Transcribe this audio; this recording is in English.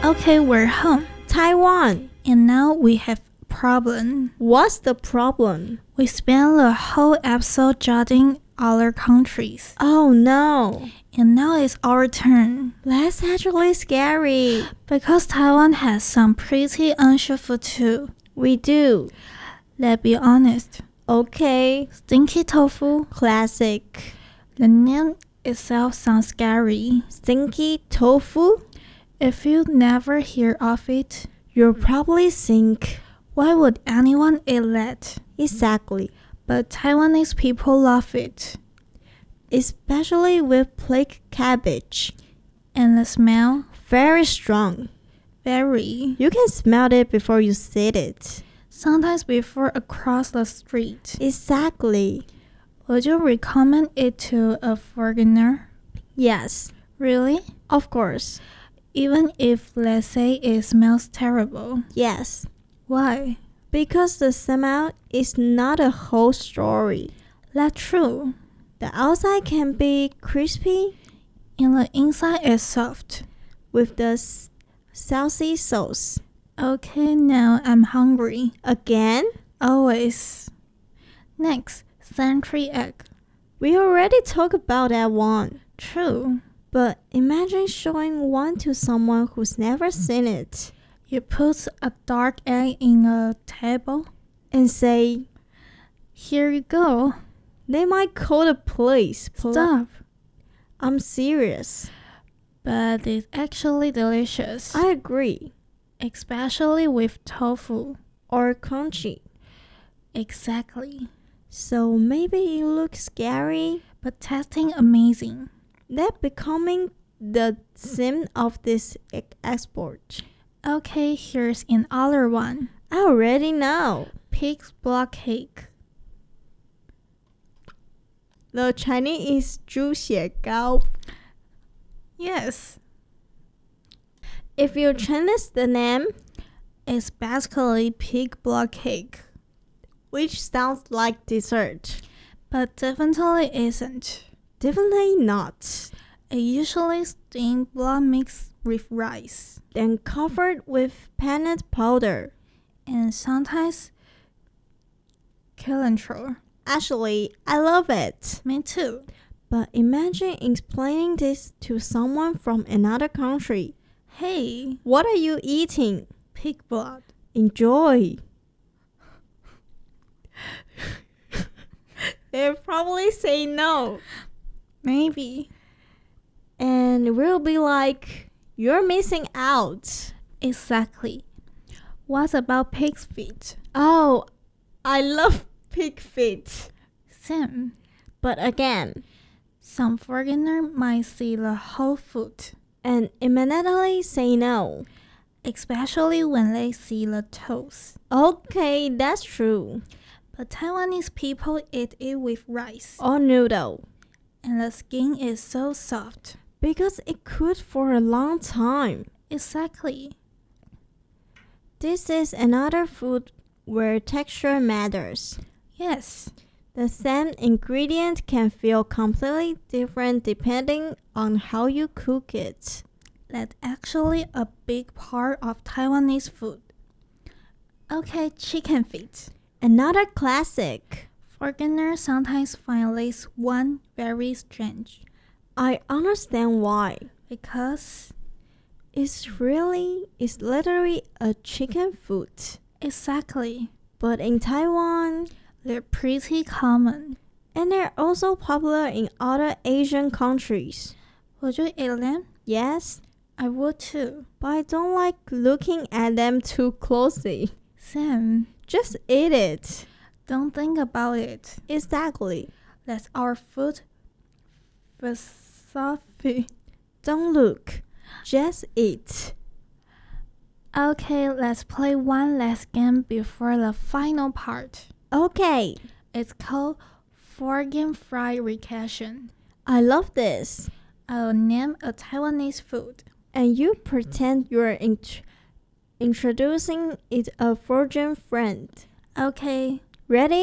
Okay, we're home. Taiwan. And now we have a problem. What's the problem? We spent the whole episode judging other countries. Oh no. And now it's our turn. That's actually scary. Because Taiwan has some pretty unusual food too. We do. Let's be honest. Okay. Stinky tofu. Classic. The name itself sounds scary. Stinky tofu? If you never hear of it, you'll probably think, why would anyone eat that? Exactly. But Taiwanese people love it. Especially with black cabbage. And the smell? Very strong. Very. You can smell it before you see it. Sometimes before across the street. Exactly. Would you recommend it to a foreigner? Yes. Really? Of course. Even if, let's say, it smells terrible? Yes. Why? Because the smell is not a whole story. That's true. The outside can be crispy and the inside is soft. With the salty sauce. Okay, now I'm hungry. Again? Always. Next, century egg. We already talked about that one. True. But imagine showing one to someone who's never seen it. You put a dark egg in a table and say, here you go. They might call the police. Stop. I'm serious. But it's actually delicious. I agree. Especially with tofu. Or crunchy. Exactly. So maybe it looks scary, but tasting amazing. That becoming the theme of this export. Okay, here's another one. I already know. Pig's blood cake. The Chinese is 猪血糕. Yes. If you change the name, it's basically pig blood cake. Which sounds like dessert. But definitely isn't. Definitely not. It usually steamed blood mixed with rice. Then covered with peanut powder. And sometimes cilantro. Actually, I love it. Me too. But imagine explaining this to someone from another country. Hey, what are you eating? Pig blood. Enjoy. They'll probably say no. Maybe. And we'll be like, you're missing out. Exactly. What about pig's feet? Oh, I love pig feet. Same. But again, some foreigner might see the whole foot and immediately say no. Especially when they see the toes. Okay, that's true. But Taiwanese people eat it with rice or noodle. And the skin is so soft. Because it cooked for a long time. Exactly. This is another food where texture matters. Yes. The same ingredient can feel completely different depending on how you cook it. That's actually a big part of Taiwanese food. Okay, chicken feet. Another classic. Foreigners sometimes find this one very strange. I understand why. Because it's literally a chicken foot. Exactly. But in Taiwan, they're pretty common. And they're also popular in other Asian countries. Would you eat them? Yes. I would too. But I don't like looking at them too closely. Same. Just eat it. Don't think about it. Exactly. That's our food philosophy. Don't look. Just eat. Okay, let's play one last game before the final part. Okay. It's called Foreign Fried Recassion. I love this. I'll name a Taiwanese food. And you pretend you're introducing it a virgin friend. Okay. Ready?